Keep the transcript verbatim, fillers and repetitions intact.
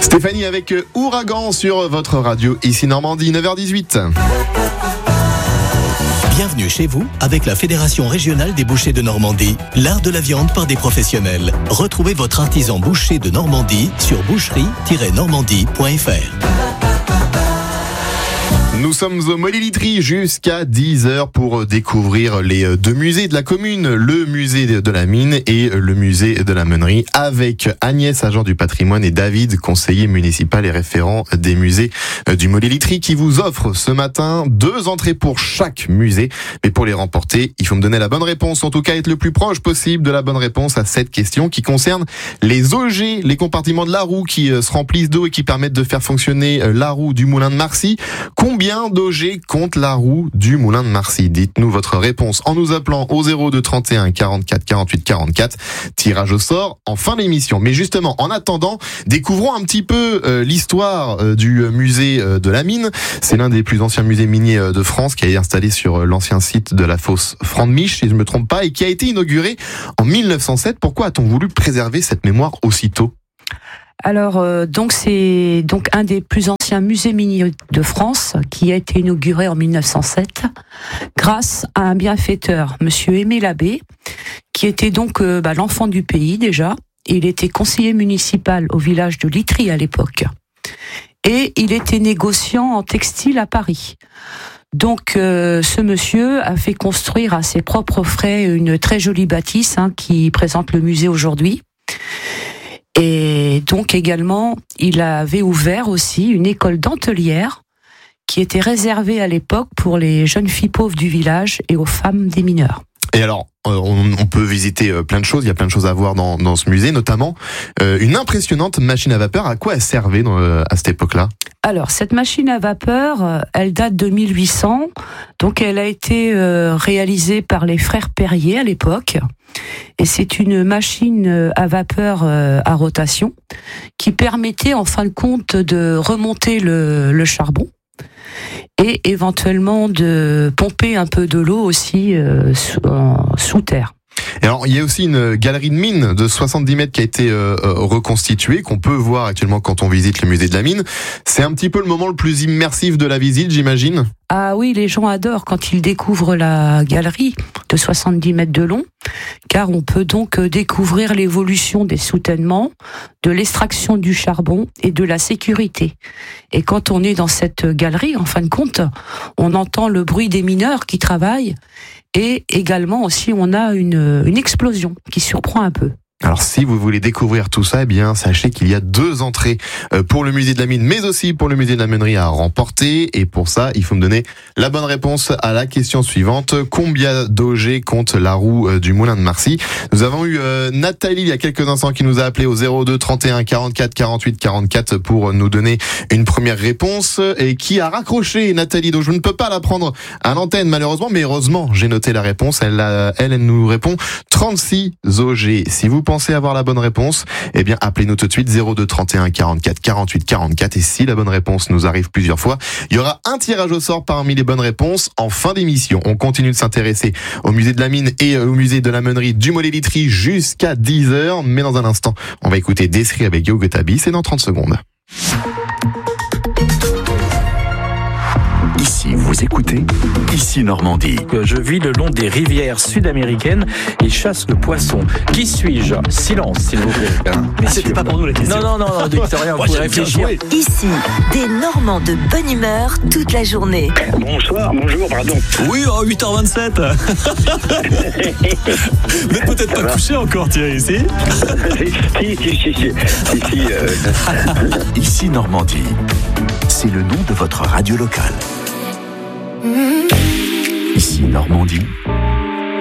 Stéphanie avec Ouragan sur votre radio, ici Normandie, neuf heures dix-huit. Bienvenue chez vous avec la Fédération Régionale des Bouchers de Normandie, l'art de la viande par des professionnels. Retrouvez votre artisan boucher de Normandie sur boucherie tiret normandie point f r. Nous sommes au Molly-Litry jusqu'à dix heures pour découvrir les deux musées de la commune, le musée de la mine et le musée de la meunerie, avec Agnès, agent du patrimoine, et David, conseiller municipal et référent des musées du Molly-Litry, qui vous offre ce matin deux entrées pour chaque musée. Mais pour les remporter, il faut me donner la bonne réponse, en tout cas être le plus proche possible de la bonne réponse à cette question qui concerne les ogets, les compartiments de la roue qui se remplissent d'eau et qui permettent de faire fonctionner la roue du moulin de Marcy. Combien d'ogets compte la roue du moulin de Marcy? Dites-nous votre réponse en nous appelant au zéro deux trente et un quarante-quatre quarante-huit quarante-quatre. Tirage au sort en fin d'émission. Mais justement, en attendant, découvrons un petit peu euh, l'histoire euh, du musée euh, de la mine. C'est l'un des plus anciens musées miniers euh, de France, qui est installé sur euh, l'ancien site de la fosse Franc-de-Miche, si je ne me trompe pas, et qui a été inauguré en mille neuf cent sept. Pourquoi a-t-on voulu préserver cette mémoire aussitôt? Alors, euh, donc c'est donc un des plus anciens musées miniers de France qui a été inauguré en mille neuf cent sept grâce à un bienfaiteur, Monsieur Aimé Labbé, qui était donc euh, bah, l'enfant du pays déjà. Il était conseiller municipal au village de Litry à l'époque. Et il était négociant en textile à Paris. Donc euh, ce monsieur a fait construire à ses propres frais une très jolie bâtisse hein, qui présente le musée aujourd'hui. Et donc également, il avait ouvert aussi une école dentelière qui était réservée à l'époque pour les jeunes filles pauvres du village et aux femmes des mineurs. Et alors, on, on peut visiter plein de choses, il y a plein de choses à voir dans, dans ce musée, notamment euh, une impressionnante machine à vapeur. À quoi elle servait dans, à cette époque-là? Alors, cette machine à vapeur, elle date de mille huit cents, donc elle a été euh, réalisée par les frères Perrier à l'époque. Et c'est une machine à vapeur à rotation qui permettait en fin de compte de remonter le, le charbon et éventuellement de pomper un peu de l'eau aussi euh, sous, en, sous terre. Et alors, il y a aussi une galerie de mine de soixante-dix mètres qui a été euh, reconstituée, qu'on peut voir actuellement quand on visite le musée de la mine. C'est un petit peu le moment le plus immersif de la visite, j'imagine. Ah oui, les gens adorent quand ils découvrent la galerie de soixante-dix mètres de long, car on peut donc découvrir l'évolution des soutènements, de l'extraction du charbon et de la sécurité. Et quand on est dans cette galerie, en fin de compte, on entend le bruit des mineurs qui travaillent et également aussi on a une, une explosion qui surprend un peu. Alors si vous voulez découvrir tout ça, eh bien sachez qu'il y a deux entrées pour le musée de la mine, mais aussi pour le musée de la meunerie à remporter. Et pour ça, il faut me donner la bonne réponse à la question suivante. Combien d'ogets compte la roue du moulin de Marcy? Nous avons eu euh, Nathalie il y a quelques instants qui nous a appelé au zéro deux trente et un quarante-quatre quarante-huit quarante-quatre pour nous donner une première réponse et qui a raccroché Nathalie. Donc je ne peux pas la prendre à l'antenne malheureusement, mais heureusement j'ai noté la réponse. Elle, a, elle, elle nous répond trente-six ogets. Si vous pensez avoir la bonne réponse, eh bien appelez-nous tout de suite zéro deux trente et un quarante-quatre quarante-huit quarante-quatre, et si la bonne réponse nous arrive plusieurs fois, il y aura un tirage au sort parmi les bonnes réponses en fin d'émission. On continue de s'intéresser au musée de la mine et au musée de la meunerie du Molly-Litry jusqu'à dix heures, mais dans un instant, on va écouter Desri avec Yo Gotabi, c'est dans trente secondes. Ici, vous écoutez Ici Normandie. Je vis le long des rivières sud-américaines et chasse le poisson. Qui suis-je? Silence, s'il vous plaît. Mais c'était pas pour nous la question. Non, non, non, non, Victoria, vous pouvez réfléchir. Ici, des Normands de bonne humeur toute la journée. Bonsoir, bonjour, pardon. Oui, à huit heures vingt-sept. Vous n'êtes peut-être pas couché encore, Thierry, ici. Si, si, si, si. Ici, euh... Ici Normandie. C'est le nom de votre radio locale. Ici Normandie,